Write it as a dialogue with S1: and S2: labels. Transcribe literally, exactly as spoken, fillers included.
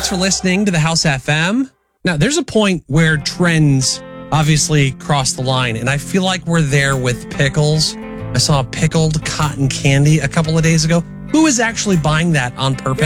S1: Thanks for listening to the House F M. Now, there's a point where trends obviously cross the line, and I feel like we're there with pickles. I saw pickled cotton candy a couple of days ago. Who is actually buying that on purpose?